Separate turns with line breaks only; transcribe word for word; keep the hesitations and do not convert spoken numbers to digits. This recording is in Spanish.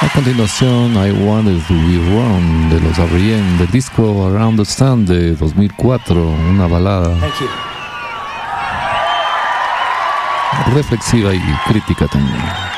A continuación, I Wanted to Be Wrong de los R E M del disco Around the Sun de dos mil cuatro, una balada reflexiva y crítica también.